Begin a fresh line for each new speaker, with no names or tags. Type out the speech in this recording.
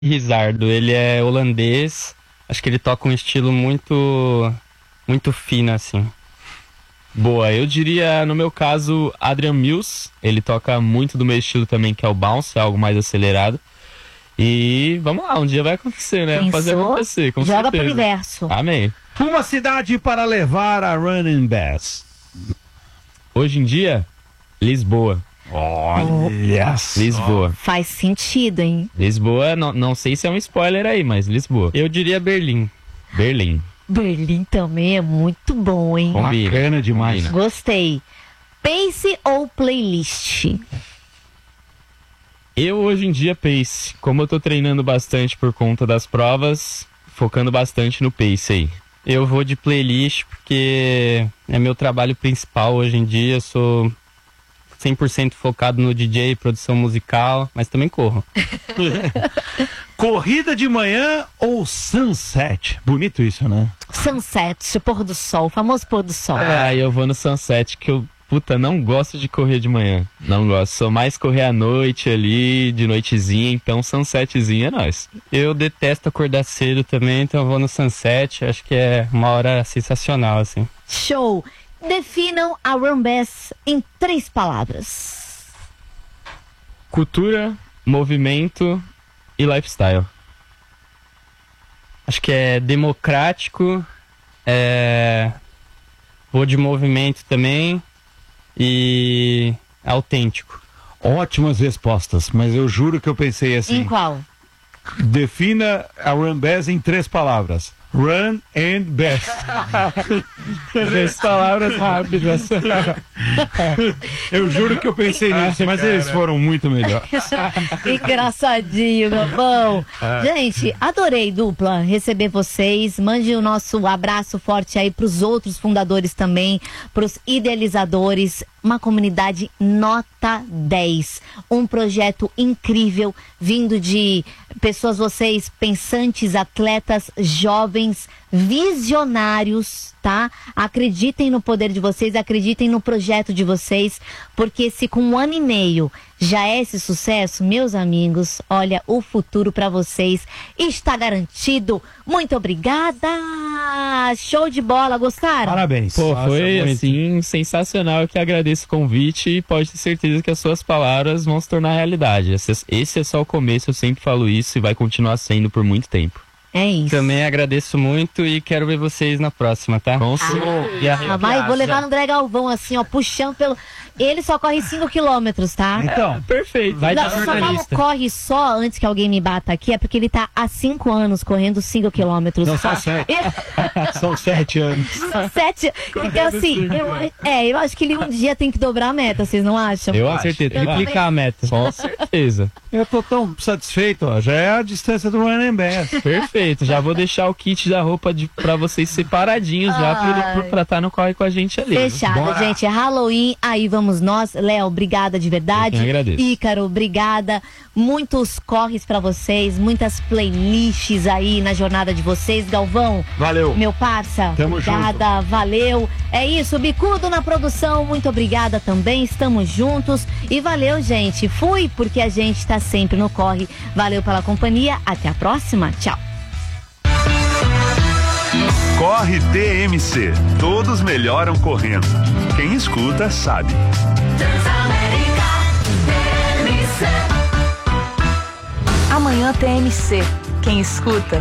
Rizardo, ele é holandês. Acho que ele toca um estilo muito fino, assim.
Boa, eu diria, no meu caso, Adrian Mills. Ele toca muito do meu estilo também, que é o bounce, algo mais acelerado. E vamos lá, um dia vai acontecer, né? Vamos fazer acontecer, com
Joga
certeza.
pro universo.
Amém.
Uma cidade para levar a Run Bass.
Hoje em dia, Lisboa.
Olha,
Lisboa.
Faz sentido, hein?
Lisboa, não sei se é um spoiler aí, mas Lisboa.
Eu diria Berlim.
Berlim.
Berlim também é muito bom, hein?
Combina.
bacana demais.
Combina.
Gostei. Pace ou playlist?
Eu hoje em dia pace. Como eu tô treinando bastante por conta das provas, focando bastante no pace aí.
Eu vou de playlist porque é meu trabalho principal hoje em dia. Eu sou 100% focado no DJ, produção musical, mas também corro.
Corrida de manhã ou sunset? Bonito isso, né?
Sunset, pôr do sol, o famoso pôr do sol.
Ah, eu vou no sunset, que eu, não gosto de correr de manhã. Não gosto, sou mais correr à noite ali, de noitezinha, então sunsetzinho é nóis.
Eu detesto acordar cedo também, então eu vou no sunset. Acho que é uma hora sensacional, assim.
Show! Definam a Run Bass em 3 palavras.
Cultura, movimento e lifestyle.
Acho que é democrático, vou de movimento também e autêntico.
Ótimas respostas, mas eu juro que eu pensei assim.
Em qual?
Defina a Run Bass em 3 palavras. Run and Bass.
3 palavras rápidas.
Eu juro que eu pensei nisso, mas eles foram muito melhor.
Engraçadinho, meu bom. Gente, adorei, dupla, receber vocês. Mande o nosso abraço forte aí pros outros fundadores também, pros idealizadores. Uma comunidade nota 10. Um projeto incrível, vindo de pessoas, vocês, pensantes, atletas, jovens, visionários, tá? Acreditem no poder de vocês, acreditem no projeto de vocês, porque se com 1 ano e meio já é esse sucesso, meus amigos, olha, o futuro para vocês está garantido. Muito obrigada! Show de bola, gostaram?
Parabéns.
Pô, foi
muito.
assim, sensacional. Eu que agradeço o convite e pode ter certeza que as suas palavras vão se tornar realidade. Esse é só o começo, eu sempre falo isso e vai continuar sendo por muito tempo.
É isso.
Também agradeço muito e quero ver vocês na próxima, tá?
Com certeza.
Vai, vou levar no André Galvão, assim, ó, puxando pelo... Ele só corre 5 quilômetros, tá?
Então,
Perfeito.
Vai
Não,
dar
só falo
jornalista.
corre só antes que alguém me bata aqui, é porque ele tá há 5 anos correndo 5 quilômetros.
não são 7. São 7 anos.
7. Então, assim, eu acho que ele um dia tem que dobrar a meta, vocês não acham?
Eu
Com
acho.
certeza,
Eu
triplicar a meta.
Com certeza.
Eu tô tão satisfeito, ó. Já é a distância do Run and Bass.
Perfeito. Já vou deixar o kit da roupa pra vocês separadinhos já pra estar no corre com a gente ali.
Fechado,
Bora.
gente. É Halloween, aí vamos nós. Léo, obrigada de verdade.
Eu que agradeço.
Ícaro, obrigada. Muitos corres pra vocês, muitas playlists aí na jornada de vocês. Galvão,
Valeu.
meu parça,
Tamo
obrigada, valeu. É isso, Bicudo na produção, muito obrigada também. Estamos juntos e valeu, gente. Fui, porque a gente tá sempre no corre. Valeu pela companhia. Até a próxima. Tchau.
Corre TMC. Todos melhoram correndo. Quem escuta sabe.
Amanhã TMC. Quem escuta